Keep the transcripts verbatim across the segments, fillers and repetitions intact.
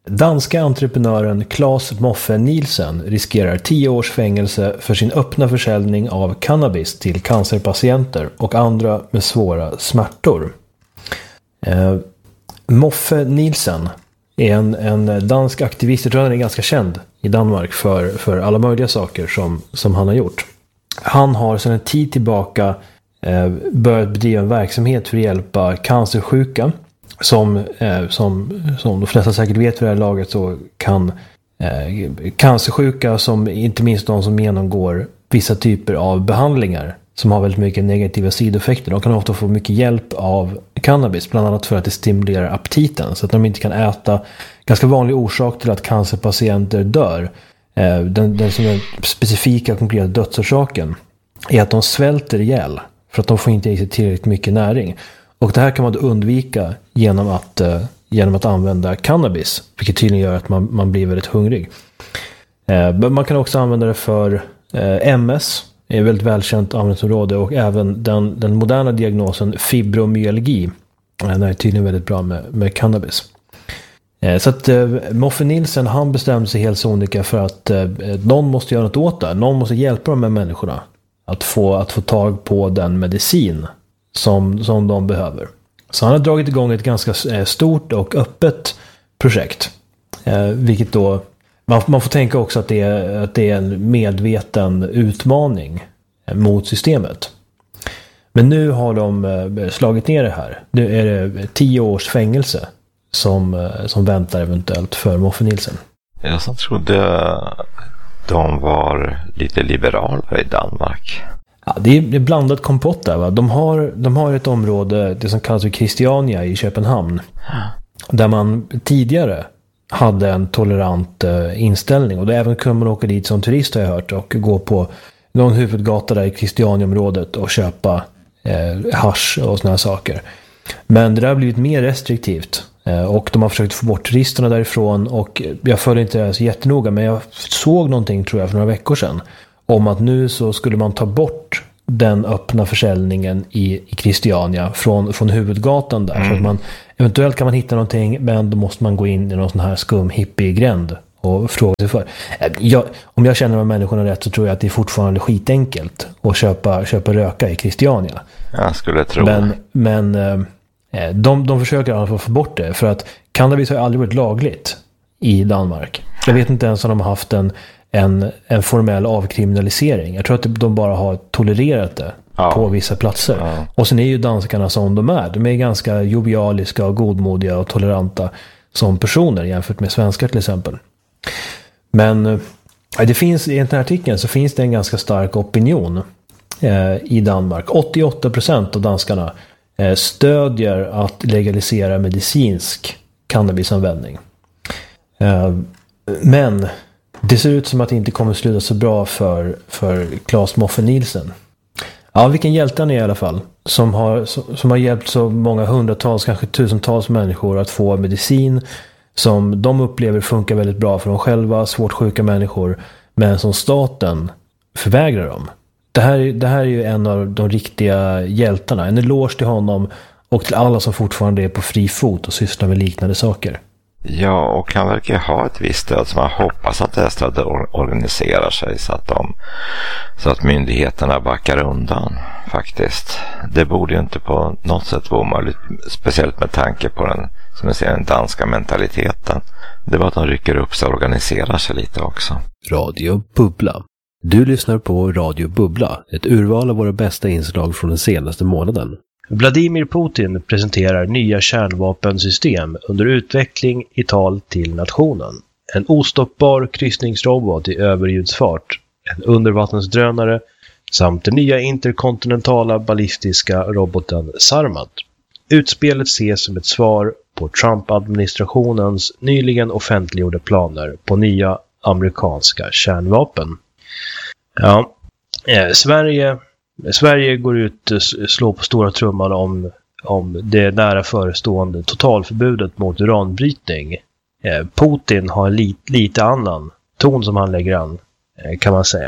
Danska entreprenören Claes Moffe Nielsen riskerar tio års fängelse för sin öppna försäljning av cannabis till cancerpatienter och andra med svåra smärtor. Eh, Moffe Nielsen är en, en dansk aktivist. Jag tror han är ganska känd i Danmark för, för alla möjliga saker som, som han har gjort. Han har sedan en tid tillbaka eh, börjat bedriva en verksamhet för att hjälpa cancersjuka. Som, eh, som, som de flesta säkert vet vid det här laget, så kan eh, cancersjuka, som inte minst de som genomgår vissa typer av behandlingar som har väldigt mycket negativa sidoeffekter, de kan ofta få mycket hjälp av cannabis, bland annat för att det stimulerar aptiten så att de inte kan äta. Ganska vanlig orsak till att cancerpatienter dör, eh, den, den som är specifika och konkreta dödsorsaken, är att de svälter ihjäl för att de får inte i sig tillräckligt mycket näring. Och det här kan man då undvika genom att, eh, genom att använda cannabis, vilket tydligen gör att man, man blir väldigt hungrig. Eh, men man kan också använda det för eh, M S, är ett väldigt välkänt användningsområde, och även den, den moderna diagnosen fibromyalgi. Eh, den är tydligen väldigt bra med, med cannabis. Eh, så att eh, Moffe Nielsen, han bestämde sig helt sonika för att eh, någon måste göra något åt det. Någon måste hjälpa de här människorna att få, att få tag på den medicin Som, som de behöver. Så han har dragit igång ett ganska stort och öppet projekt. Eh, vilket då, man, man får tänka också att det, är, att det är en medveten utmaning mot systemet. Men nu har de slagit ner det här. Nu är det tio års fängelse som, som väntar eventuellt för Moffe Nielsen. Jag som trodde de var lite liberalare i Danmark. Ja, det är, det är blandat kompott där, va? De har, de har ett område, det som kallas för Christiania i Köpenhamn, där man tidigare hade en tolerant uh, inställning, och det även kunde man åka dit som turist, har jag hört, och gå på någon huvudgata där i Christianiaområdet och köpa uh, hasch och såna här saker. Men det där har blivit mer restriktivt, uh, och de har försökt få bort turisterna därifrån, och jag följer inte det så jättenoga, men jag såg någonting, tror jag, för några veckor sedan om att nu så skulle man ta bort den öppna försäljningen i, i Christiania från, från huvudgatan där. Mm. Så att man, eventuellt kan man hitta någonting, men då måste man gå in i någon sån här skum hippie-gränd och fråga sig för. Jag, om jag känner de människorna rätt, så tror jag att det är fortfarande skitenkelt att köpa, köpa röka i Christiania. Jag skulle tro. Men, men eh, de, de försöker i alla fall få bort det, för att cannabis har aldrig varit lagligt i Danmark. Jag vet inte ens om de har haft en En, en formell avkriminalisering. Jag tror att de bara har tolererat det ja. på vissa platser. Ja. Och sen är ju danskarna som de är. De är ganska jovialiska och godmodiga och toleranta som personer jämfört med svenskar till exempel. Men det finns, i den här artikeln så finns det en ganska stark opinion eh, i Danmark. åttioåtta procent av danskarna eh, stödjer att legalisera medicinsk cannabisanvändning. Eh, men det ser ut som att det inte kommer sluta så bra för, för Claes Moffe Nielsen. Ja, vilken hjälte han är i alla fall. Som har, som har hjälpt så många hundratals, kanske tusentals människor att få medicin som de upplever funkar väldigt bra för dem själva, svårt sjuka människor, men som staten förvägrar dem. Det här, det här är ju en av de riktiga hjältarna. En eloge till honom och till alla som fortfarande är på fri fot och sysslar med liknande saker. Ja, och han verkar ha ett visst stöd, som man hoppas att det här stödet organiserar sig så att, de, så att myndigheterna backar undan faktiskt. Det borde ju inte på något sätt vara omöjligt, speciellt med tanke på den, som jag säger, den danska mentaliteten. Det var att de rycker upp sig och organiserar sig lite också. Radio Bubbla. Du lyssnar på Radio Bubbla, ett urval av våra bästa inslag från den senaste månaden. Vladimir Putin presenterar nya kärnvapensystem under utveckling i tal till nationen. En ostoppbar kryssningsrobot i överljudsfart, en undervattensdrönare samt den nya interkontinentala ballistiska roboten Sarmat. Utspelet ses som ett svar på Trump-administrationens nyligen offentliggjorda planer på nya amerikanska kärnvapen. Ja, eh, Sverige... Sverige går ut och slår på stora trumman om, om det nära förestående totalförbudet mot uranbrytning. Eh, Putin har en lit, lite annan ton som han lägger an, eh, kan man säga.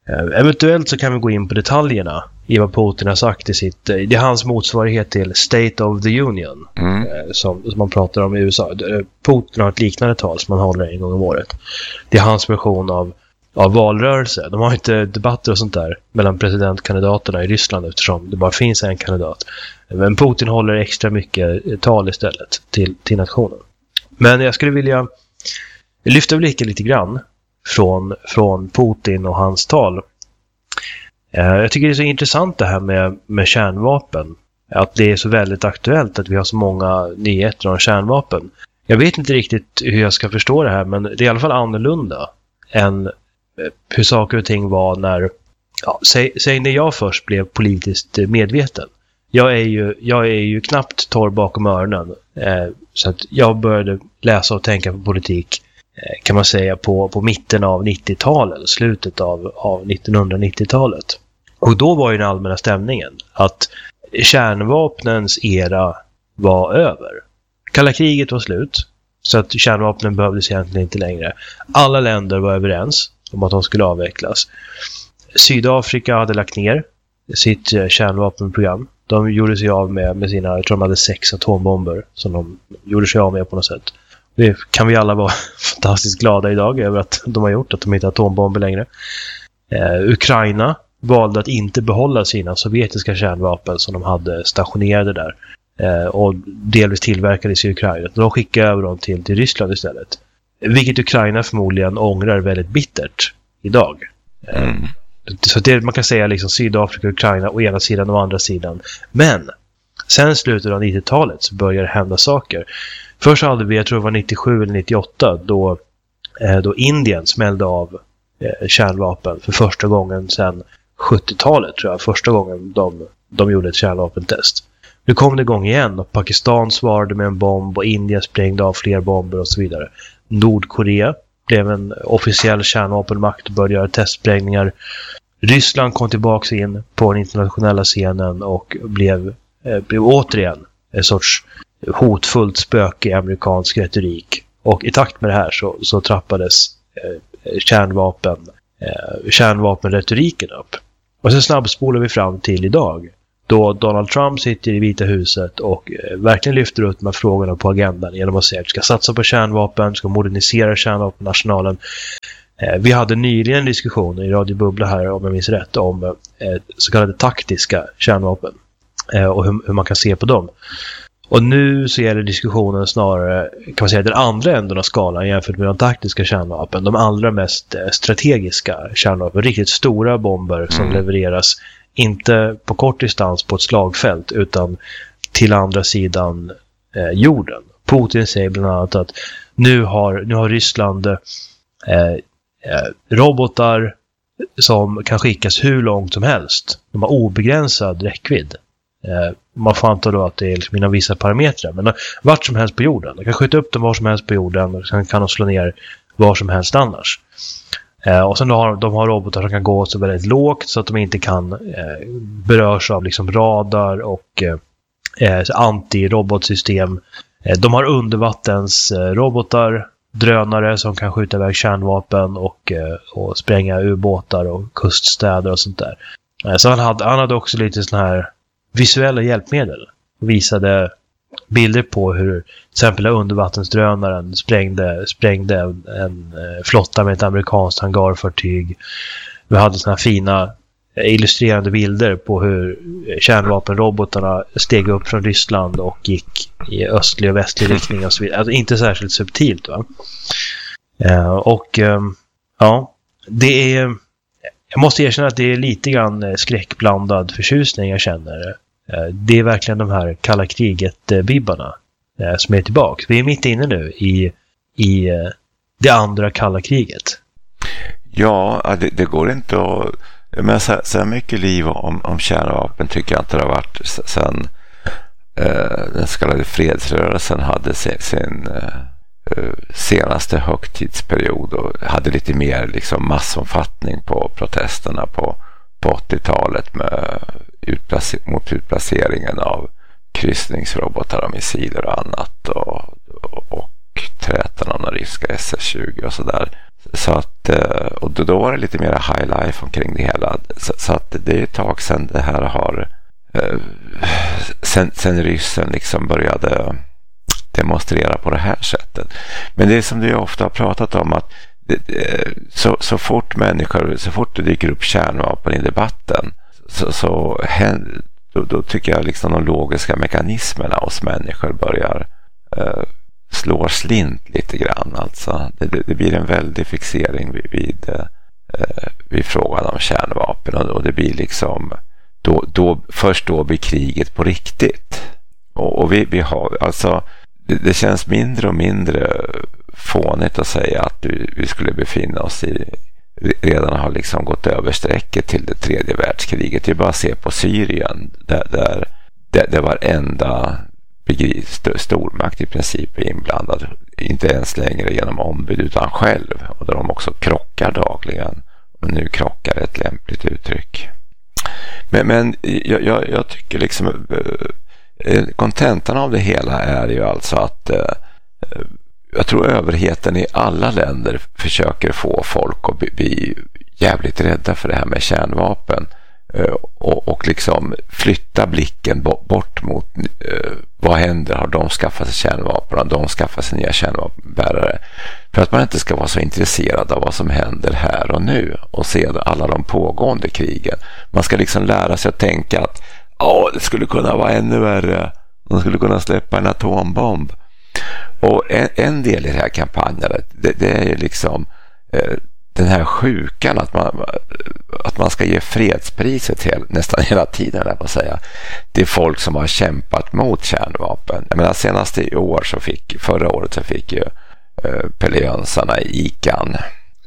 Eventuellt så kan vi gå in på detaljerna i vad Putin har sagt i sitt... Det är hans motsvarighet till State of the Union mm. som, som man pratar om i U S A. Putin har ett liknande tal som man håller en gång om året. Det är hans version av, av valrörelse. De har inte debatter och sånt där mellan presidentkandidaterna i Ryssland eftersom det bara finns en kandidat. Men Putin håller extra mycket tal istället till, till nationen. Men jag skulle vilja lyfta blicken lite grann från, från Putin och hans tal. Eh, jag tycker det är så intressant det här med, med kärnvapen. Att det är så väldigt aktuellt att vi har så många nyheter om kärnvapen. Jag vet inte riktigt hur jag ska förstå det här, men det är i alla fall annorlunda än hur saker och ting var när, ja, säg, säg när jag först blev politiskt medveten. Jag är ju, jag är ju knappt torr bakom öronen. Eh, så att jag började läsa och tänka på politik kan man säga på, på mitten av nittiotalet, slutet av, av nittonhundranittiotalet. Och då var ju den allmänna stämningen att kärnvapnens era var över. Kalla kriget var slut, så att kärnvapnen behövdes egentligen inte längre. Alla länder var överens om att de skulle avvecklas. Sydafrika hade lagt ner sitt kärnvapenprogram. De gjorde sig av med, med sina, jag tror de hade sex atombomber som de gjorde sig av med på något sätt. Det kan vi alla vara fantastiskt glada idag över att de har gjort, att de inte har atombomber längre. Eh, Ukraina valde att inte behålla sina sovjetiska kärnvapen som de hade stationerade där. Eh, och delvis tillverkades i Ukraina. De skickade över dem till, till Ryssland istället. Vilket Ukraina förmodligen ångrar väldigt bittert idag. Eh, mm. Så det, man kan säga liksom Sydafrika och Ukraina å ena sidan och å andra sidan. Men sen slutet av nittiotalet så börjar det hända saker. Först hade vi, jag tror det var nittiosju eller nittioåtta, då, eh, då Indien smällde av eh, kärnvapen för första gången sedan sjuttiotalet, tror jag. Första gången de, de gjorde ett kärnvapentest. Nu kom det igång igen och Pakistan svarade med en bomb och Indien sprängde av fler bomber och så vidare. Nordkorea blev en officiell kärnvapenmakt och började göra testsprängningar. Ryssland kom tillbaka in på den internationella scenen och blev, eh, blev återigen en sorts hotfullt spöke i amerikansk retorik. Och i takt med det här så, så trappades eh, kärnvapen, eh, kärnvapenretoriken upp. Och så snabbspolar vi fram till idag. Då Donald Trump sitter i Vita huset och eh, verkligen lyfter upp de här frågorna på agendan genom att säga att vi ska satsa på kärnvapen, ska modernisera kärnvapenarsenalen. Eh, vi hade nyligen en diskussion i Radio Bubbla här, om jag minns rätt, om eh, så kallade taktiska kärnvapen. Eh, och hur, hur man kan se på dem. Och nu så är det diskussionen snarare, kan man säga, den andra änden av skalan jämfört med de taktiska kärnvapen. De allra mest strategiska kärnvapen, riktigt stora bomber som mm. levereras inte på kort distans på ett slagfält utan till andra sidan eh, jorden. Putin säger bland annat att nu har, nu har Ryssland eh, eh, robotar som kan skickas hur långt som helst. De har obegränsad räckvidd. Eh, man får anta då att det är liksom inom vissa parametrar, men vart som helst på jorden. De kan skjuta upp dem var som helst på jorden och sen kan de slå ner var som helst annars. Eh, och sen då har de har robotar som kan gå så väldigt lågt så att de inte kan eh, berörs av liksom radar och eh, antirobotsystem. Eh, de har undervattens eh, robotar, drönare som kan skjuta iväg kärnvapen och, eh, och spränga ubåtar och kuststäder och sånt där. Eh, så han hade, han hade också lite sån här visuella hjälpmedel. Visade bilder på hur till exempel undervattensdrönaren sprängde, sprängde en, en flotta med ett amerikanskt hangarfartyg. Vi hade såna här fina illustrerande bilder på hur kärnvapenrobotarna steg upp från Ryssland och gick i östlig och västlig riktning och så vidare. Alltså inte särskilt subtilt, va? Uh, och um, ja, det är, jag måste erkänna att det är lite grann skräckblandad förtjusning jag känner. Det är verkligen de här kalla kriget-bibbarna som är tillbaka. Vi är mitt inne nu i, i det andra kalla kriget. Ja, det, det går inte att... Men så, så mycket liv om, om kärnvapen tycker jag inte det har varit sen eh, den så kallade fredsrörelsen hade sin, sin eh, senaste högtidsperiod och hade lite mer liksom massomfattning på protesterna på, på åttiotalet med utplacer- mot utplaceringen av kryssningsrobotar och missiler och annat och, och, och trätan om den ryska S S tjugo och sådär. Så att, och då, då var det lite mer high life omkring det hela. Så, så att det är ett tag sedan det här har eh, sen, sen ryssen liksom började demonstrera på det här sättet. Men det är som du ofta har pratat om, att det, så, så fort människor, så fort det dyker upp kärnvapen i debatten, så, så händer, då, då tycker jag liksom de logiska mekanismerna hos människor börjar eh, slå slint lite grann. Alltså. Det, det, det blir en väldig fixering vid, vid, eh, vid frågan om kärnvapen, och, och det blir liksom då, då, först då blir kriget på riktigt. Och, och vi, vi har alltså det, det känns mindre och mindre fånigt att säga att vi, vi skulle befinna oss i, redan har liksom gått över sträcket till det tredje världskriget. Det är bara att se på Syrien där, där, där, där varenda st- stormakt i princip är inblandad, inte ens längre genom ombud utan själv, och där de också krockar dagligen, och nu krockar ett lämpligt uttryck. Men, men jag, jag, jag tycker liksom kontentan av det hela är ju alltså att eh, jag tror överheten i alla länder försöker få folk att bli, bli jävligt rädda för det här med kärnvapen, eh, och, och liksom flytta blicken bort mot eh, vad händer, har de skaffat sig kärnvapen, har de skaffat sig nya kärnvapenbärare, för att man inte ska vara så intresserad av vad som händer här och nu och se alla de pågående krigen. Man ska liksom lära sig att tänka att ja, det skulle kunna vara ännu värre. De skulle kunna släppa en atombomb. Och en, en del i det här kampanjen, det, det är ju liksom eh, den här sjukan att man, att man ska ge fredspriset hel, nästan hela tiden, där på att säga. Det är folk som har kämpat mot kärnvapen. Jag menar, senast i år så fick, förra året så fick ju eh, pelejönsarna i I C A N,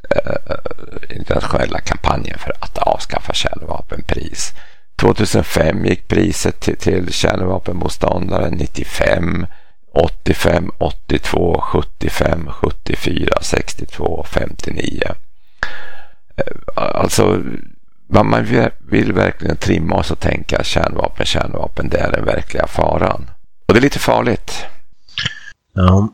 eh, internationella kampanjen för att avskaffa kärnvapenpris. tjugohundrafem gick priset till, till kärnvapenmotståndare, nittiofem, åttiofem, åttiotvå, sjuttiofem, sjuttiofyra, sextiotvå, femtionio. Alltså man, man vill verkligen trimma oss och tänka kärnvapen, kärnvapen, det är den verkliga faran. Och det är lite farligt. Ja.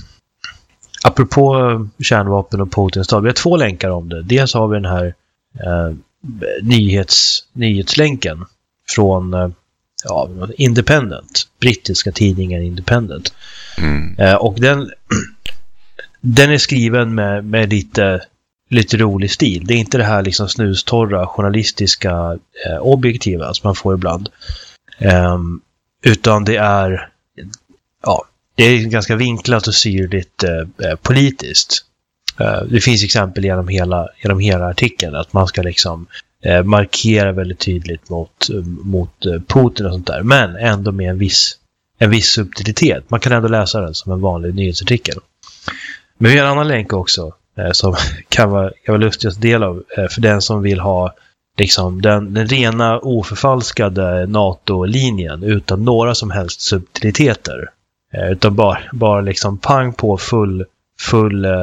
Apropå kärnvapen och Putins tal, vi har två länkar om det. Dels har vi den här eh, nyhets, nyhetslänken från eh, ja, Independent, brittiska tidningen Independent. Mm. Eh, och den den är skriven med, med lite lite rolig stil. Det är inte det här liksom snustorra journalistiska eh, objektiva som man får ibland. Eh, utan det är ja, det är ganska vinklat och syrligt eh, politiskt. Eh, det finns exempel genom hela, genom hela artikeln att man ska liksom eh, markera väldigt tydligt mot, mot eh, Putin och sånt där. Men ändå med en viss, en viss subtilitet. Man kan ändå läsa den som en vanlig nyhetsartikel. Men vi har en annan länk också eh, som kan vara, kan vara lustig att dela av eh, för den som vill ha liksom den, den rena oförfalskade NATO-linjen utan några som helst subtiliteter. Eh, utan bara, bara liksom pang på full, full eh,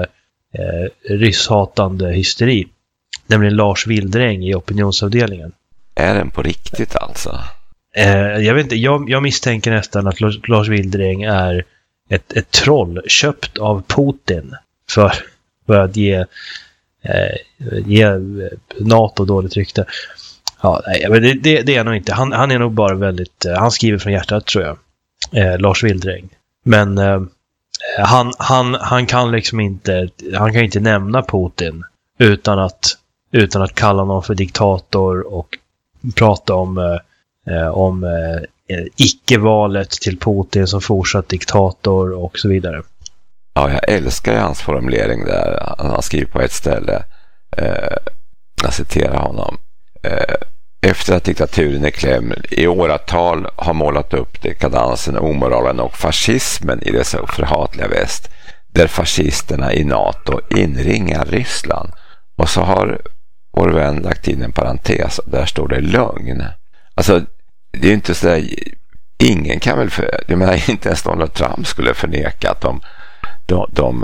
rysshatande hysteri. Nämligen Lars Wildräng i opinionsavdelningen. Är den på riktigt alltså? Eh, jag vet inte, jag, jag misstänker nästan att Lars, Lars Wildräng är ett, ett troll köpt av Putin för, för att ge, eh, ge NATO dåligt rykte. Ja, nej, men det, det, det är nog inte. Han, han är nog bara väldigt, han skriver från hjärtat tror jag. Eh, Lars Wildräng. Men eh, han, han, han kan liksom inte, han kan inte nämna Putin utan att, utan att kalla någon för diktator och prata om, eh, om eh, icke-valet till Putin som fortsatt diktator och så vidare. Ja, jag älskar hans formulering där. Han har skrivit på ett ställe, eh, jag citerar honom. Eh, Efter att diktaturen i kläm i åratal har målat upp dekadansen, omoralen och fascismen i det så förhatliga väst, där fascisterna i NATO inringar Ryssland. Och så har vår vän lagt in en parentes och där står det lögn. Alltså, det är ju inte så där, ingen kan väl, för, jag menar inte ens Donald Trump skulle förneka att de, de, de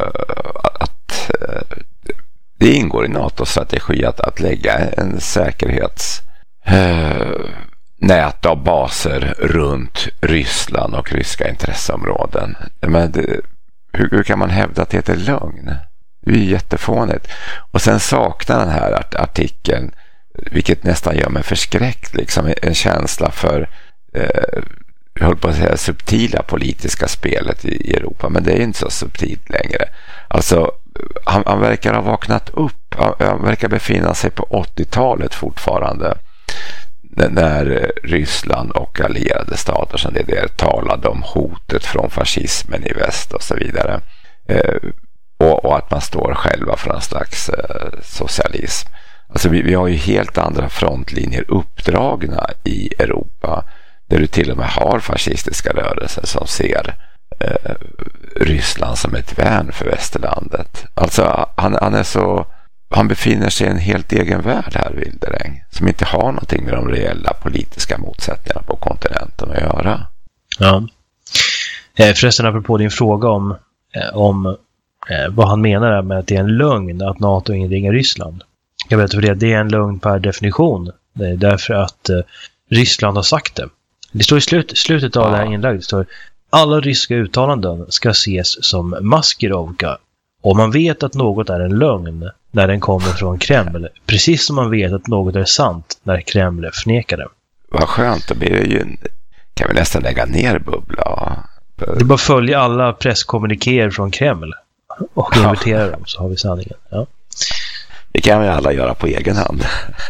att det ingår i NATO-strategi att, att lägga en säkerhets eh, nät av baser runt Ryssland och ryska intresseområden. Men det, hur, hur kan man hävda att det är lögn? det är jättefånigt. Och sen saknar den här artikeln, vilket nästan gör mig förskräckt, liksom en känsla för eh, jag höll på att säga subtila politiska spelet i Europa, men det är inte så subtilt längre. Alltså han, han verkar ha vaknat upp, han, han verkar befinna sig på åttiotalet fortfarande, när Ryssland och allierade stater som det där talade om hotet från fascismen i väst och så vidare, eh, och, och att man står själva för en slags eh, socialism. Alltså vi, vi har ju helt andra frontlinjer uppdragna i Europa, där du till och med har fascistiska rörelser som ser eh, Ryssland som ett värn för västerlandet. Alltså han, han är så han befinner sig i en helt egen värld här, Wildereng, som inte har någonting med de reella politiska motsättningarna på kontinenten att göra. Ja. Eh, förresten, apropå din fråga om, eh, om eh, vad han menar med att det är en lögn att NATO inringar Ryssland. Jag vet för det, det är en lögn per definition. Det är därför att eh, Ryssland har sagt det. Det står i slut, slutet av ja. det här inlägget, det står: alla ryska uttalanden ska ses som maskirovka. Och man vet att något är en lögn när den kommer från Kreml, precis som man vet att något är sant när Kreml förnekar det. Vad skönt, då blir det ju, kan vi nästan lägga ner Bubbla. Det är bara följa alla presskommunikéer från Kreml och invitera ja. dem, så har vi sanningen. Ja. Det kan vi alla göra på egen hand.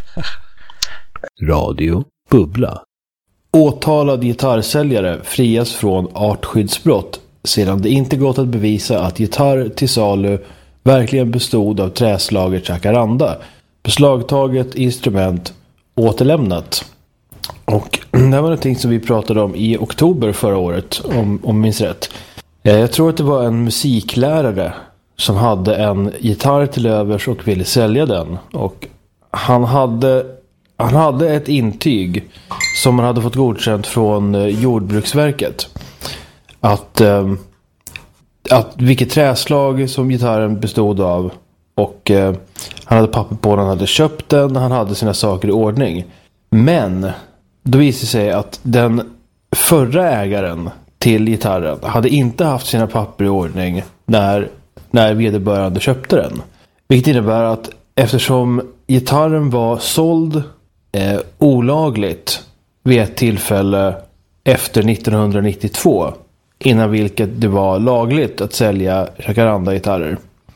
Radio Bubbla. Åtalad gitarrsäljare frias från artskyddsbrott sedan det inte gått att bevisa att gitarr till salu verkligen bestod av träslaget jacaranda. Beslagtaget instrument återlämnat. Och det här var någonting som vi pratade om i oktober förra året, om, om minns rätt. Jag tror att det var en musiklärare som hade en gitarr till övers och ville sälja den. Och han hade, han hade ett intyg som han hade fått godkänt från Jordbruksverket. Att, eh, att vilket träslag som gitarren bestod av. Och eh, han hade papper på när han hade köpt den. Han hade sina saker i ordning. Men då visade det sig att den förra ägaren till gitarren hade inte haft sina papper i ordning när, när vederbörande köpte den. Vilket innebär att eftersom gitarren var såld eh, olagligt vid ett tillfälle efter nittonhundranittiotvå, innan vilket det var lagligt att sälja jacaranda-gitarrer,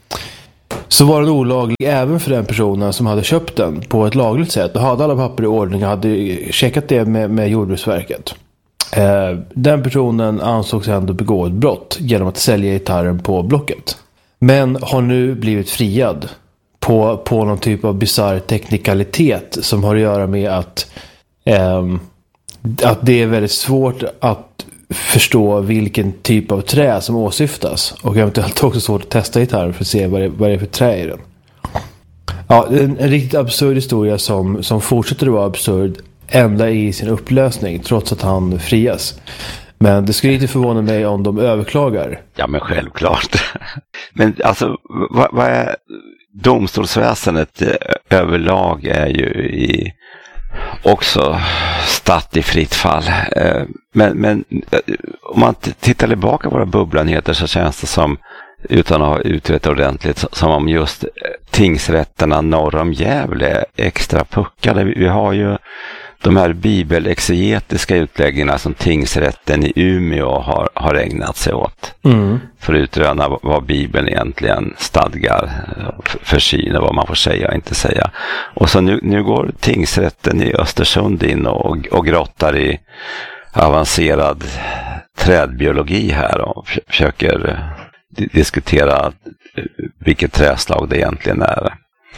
så var den olaglig även för den personen som hade köpt den på ett lagligt sätt och hade alla papper i ordning och hade checkat det med, med Jordbruksverket. Eh, den personen ansågs ändå begå ett brott genom att sälja gitarren på Blocket. Men har nu blivit friad på, på någon typ av bizarr teknikalitet som har att göra med att, eh, att det är väldigt svårt att förstå vilken typ av trä som åsyftas, och eventuellt också svårt att testa gitarren för att se vad det, vad det är för trä i den. Ja, en, en riktigt absurd historia som, som fortsätter att vara absurd ända i sin upplösning trots att han frias. Men det skulle inte förvåna mig om de överklagar. Ja, men självklart. Men alltså, vad, vad är domstolsväsendet överlag är ju i också statt i fritt fall. Men, men om man tittar tillbaka på våra bubblanheter så känns det som, utan att ha utrett ordentligt, som om just tingsrätterna norr om Gävle är extra puckade. Vi har ju de här bibelexegetiska utläggningarna som tingsrätten i Umeå har, har ägnat sig åt. Mm. För att utröna vad Bibeln egentligen stadgar för syn och vad man får säga och inte säga. Och så nu, nu går tingsrätten i Östersund in och, och grottar i avancerad trädbiologi här och försöker diskutera vilket träslag det egentligen är.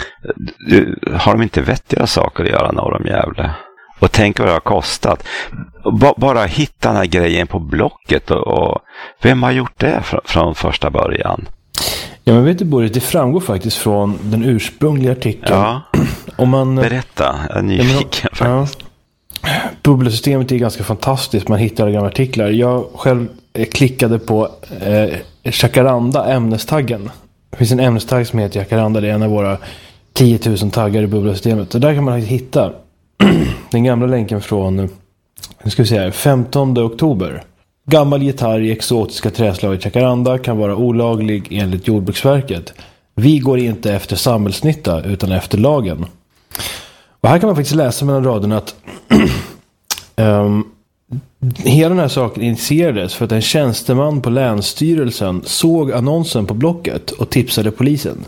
Har de inte vettiga saker att göra norr om Gävle? Och tänk vad det har kostat. B- bara hitta den här grejen på Blocket. Och, och vem har gjort det fr- från första början? Ja, men vet du, Boris, det framgår faktiskt från den ursprungliga artikeln. Ja, om man, berätta. Jag är nyfiken ja, men, faktiskt. Ja, bubbelsystemet är ganska fantastiskt. Man hittar gamla artiklar. Jag själv klickade på eh, jacaranda, ämnestaggen. Det finns en ämnestagg som heter jacaranda. Det är en av våra tio tusen taggar i bubbelsystemet. Och där kan man hitta den gamla länken från, nu ska vi säga, femtonde oktober. Gammal gitarr i exotiska träslaget jacaranda kan vara olaglig enligt Jordbruksverket. Vi går inte efter samhällsnytta utan efter lagen. Och här kan man faktiskt läsa mellan raderna att um, hela den här saken initierades för att en tjänsteman på länsstyrelsen såg annonsen på Blocket och tipsade polisen.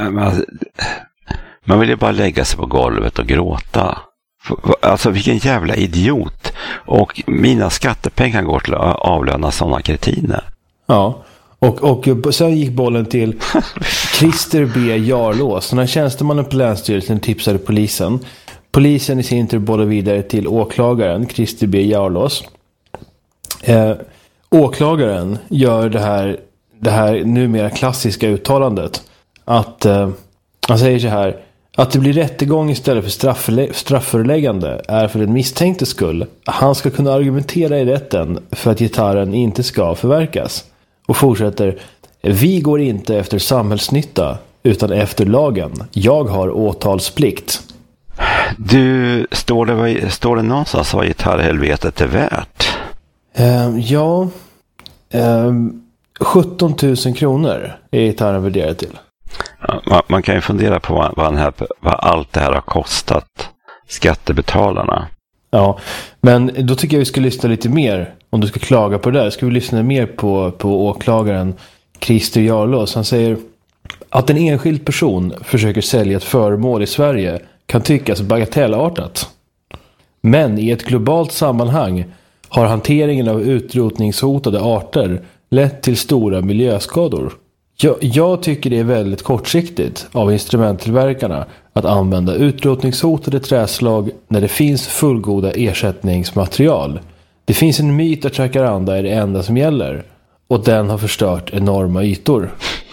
Man vill ju bara lägga sig på golvet och gråta. Alltså vilken jävla idiot. Och mina skattepengar går till att avlöna sådana kretiner. Ja, och, och sen gick bollen till Christer B. Jarlås. Den här tjänstemannen på länsstyrelsen tipsade polisen. Polisen i sin tur bollade vidare till åklagaren Christer B. Jarlås. Eh, åklagaren gör det här, det här numera klassiska uttalandet att eh, han säger så här: att det blir rättegång istället för straffle- strafföreläggande är för den misstänktes skull. Han ska kunna argumentera i rätten för att gitarren inte ska förverkas. Och fortsätter: vi går inte efter samhällsnytta utan efter lagen. Jag har åtalsplikt. Du, står det, står det någonstans vad gitarrhelvetet är värt? Uh, ja, uh, sjutton tusen kronor är gitarren värderad till. Ja, man, man kan ju fundera på vad, vad, här, vad allt det här har kostat skattebetalarna. Ja, men då tycker jag vi ska lyssna lite mer. Om du ska klaga på det där, ska vi lyssna mer på, på åklagaren Christer Jarlås. Han säger att en enskild person försöker sälja ett föremål i Sverige kan tyckas bagatellartat. Men i ett globalt sammanhang har hanteringen av utrotningshotade arter lett till stora miljöskador. Jag, jag tycker det är väldigt kortsiktigt av instrumenttillverkarna att använda utrotningshotade träslag när det finns fullgoda ersättningsmaterial. Det finns en myt att jacaranda är det enda som gäller, och den har förstört enorma ytor.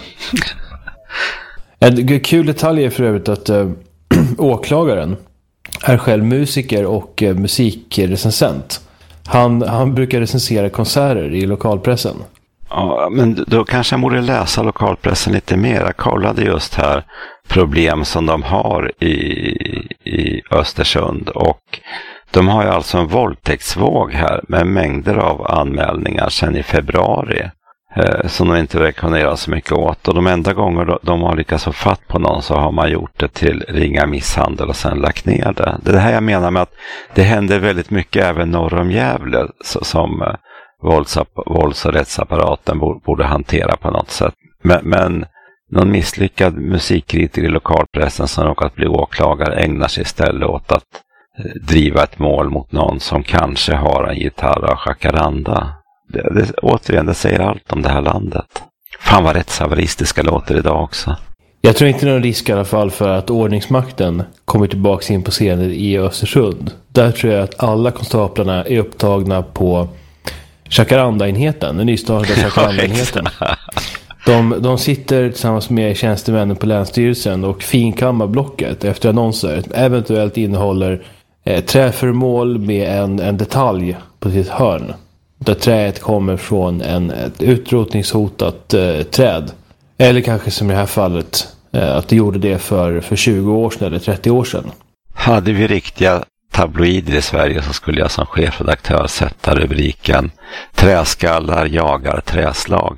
En kul detalj är för övrigt att äh, åklagaren är själv musiker och äh, musikrecensent. Han, han brukar recensera konserter i lokalpressen. Ja, men då kanske jag borde läsa lokalpressen lite mer. Jag kollade just här problem som de har i, i Östersund, och de har ju alltså en våldtäktsvåg här med mängder av anmälningar sedan i februari eh, som de inte verkar kunna göra så mycket åt. Och de enda gånger de har lyckats få fatt på någon så har man gjort det till ringa misshandel och sen lagt ner det. Det är det här jag menar med att det händer väldigt mycket även norr om Gävle som eh, våldsap- vålds- och rättsapparaten borde hantera på något sätt. Men, men någon misslyckad musikkritiker i lokalpressen som råkat bli åklagare ägnar sig istället åt att driva ett mål mot någon som kanske har en gitarr av jacaranda. Det, det, återigen, det säger allt om det här landet. Fan vad rättshaveristiska låter idag också. Jag tror inte någon risk i alla fall för att ordningsmakten kommer tillbaka in på scenen i Östersund. Där tror jag att alla konstaplarna är upptagna på jacaranda-enheten, den nystartade jacaranda-enheten. De, de sitter tillsammans med tjänstemännen på länsstyrelsen och finkammar blocket efter annonser. Eventuellt innehåller eh, träföremål med en, en detalj på sitt hörn. Där träet kommer från en, ett utrotningshotat eh, träd. Eller kanske som i det här fallet eh, att det gjorde det för, för tjugo år sedan eller trettio år sedan. Hade vi riktiga tabloider i Sverige så skulle jag som chefredaktör sätta rubriken "Träskallar jagar träslag".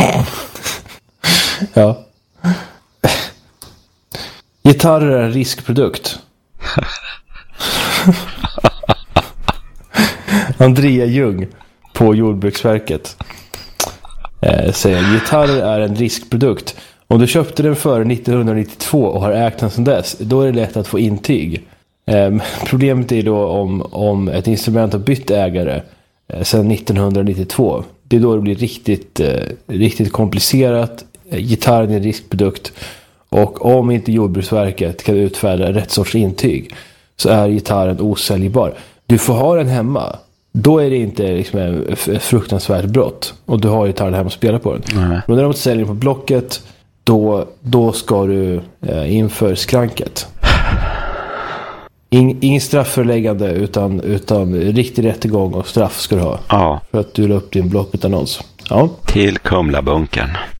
Ja. Gitarrer är en riskprodukt. Andrea Ljung på Jordbruksverket eh, säger: gitarrer är en riskprodukt. Om du köpte den före nittonhundranittiotvå och har ägt den sedan dess, då är det lätt att få intyg. Eh, problemet är då om, om ett instrument har bytt ägare eh, sedan nittonhundranittiotvå. Det är då det blir riktigt, eh, riktigt komplicerat. Gitarren är en riskprodukt, och om inte Jordbruksverket kan utfärda rätt sorts intyg så är gitarren osäljbar. Du får ha den hemma. Då är det inte liksom ett fruktansvärt brott, och du har gitarren hemma och spelar på den. Mm. Men när de säljer på Blocket, då, då ska du eh, inför skranket. In, ingen straffföreläggande utan, utan riktig rättegång och straff ska du ha. Ja. För att du la upp din Blocket-annons. Ja. Till Kumlabunkern.